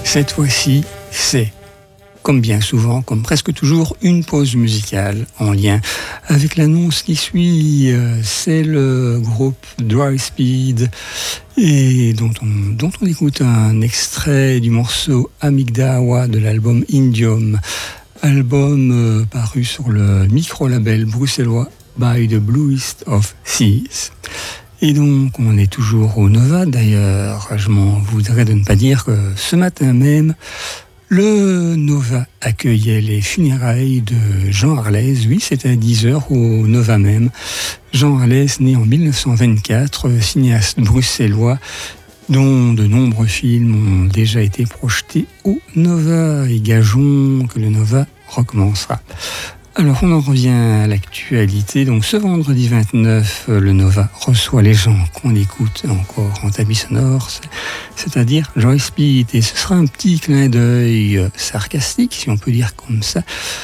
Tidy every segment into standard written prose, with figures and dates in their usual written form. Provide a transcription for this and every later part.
Cette fois-ci, c'est, comme bien souvent, comme presque toujours, une pause musicale en lien avec l'annonce qui suit. C'est le groupe Dry Speed et dont on écoute un extrait du morceau Amigdawa de l'album Indium, album paru sur le micro-label bruxellois By the Bluest of Seas. Et donc, on est toujours au Nova. D'ailleurs, je m'en voudrais de ne pas dire que ce matin même, le Nova accueillait les funérailles de Jean Arlès. Oui, c'était à 10h au Nova même. Jean Arlès, né en 1924, cinéaste bruxellois, dont de nombreux films ont déjà été projetés au Nova. Et gageons que le Nova recommencera. Alors, on en revient à l'actualité. Donc, ce vendredi 29, le Nova reçoit les gens qu'on écoute encore en tapis sonore, c'est-à-dire Dry Speed. Et ce sera un petit clin d'œil sarcastique, si on peut dire comme ça,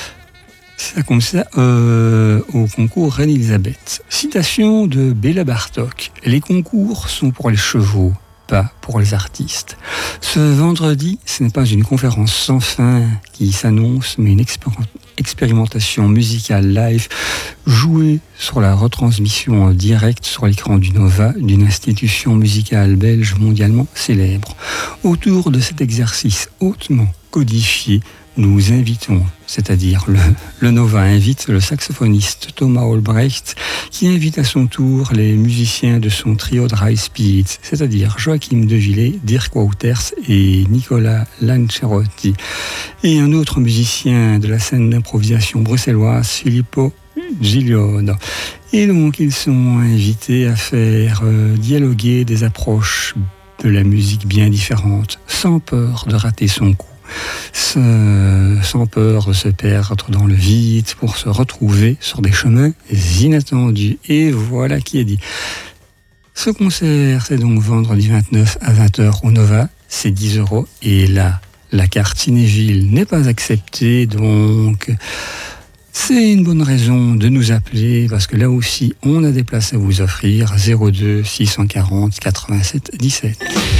au concours Reine-Élisabeth. Citation de Béla Bartók. Les concours sont pour les chevaux, pas pour les artistes. Ce vendredi, ce n'est pas une conférence sans fin qui s'annonce, mais une expérimentation musicale live jouée sur la retransmission en direct sur l'écran du Nova d'une institution musicale belge mondialement célèbre. Autour de cet exercice hautement codifié, nous invitons, c'est-à-dire le Nova invite le saxophoniste Thomas Olbrecht, qui invite à son tour les musiciens de son trio Dry Speed, c'est-à-dire Joachim Devillé, Dirk Wouters et Nicolas Lancerotti, et un autre musicien de la scène d'improvisation bruxelloise, Filippo Gigliono. Et donc ils sont invités à faire dialoguer des approches de la musique bien différentes, sans peur de rater son coup, sans peur de se perdre dans le vide pour se retrouver sur des chemins inattendus. Et voilà qui est dit. Ce concert, c'est donc vendredi 29 à 20h au Nova, c'est 10€. Et là, la carte Cinéville n'est pas acceptée, donc c'est une bonne raison de nous appeler, parce que là aussi, on a des places à vous offrir. 02 640 87 17.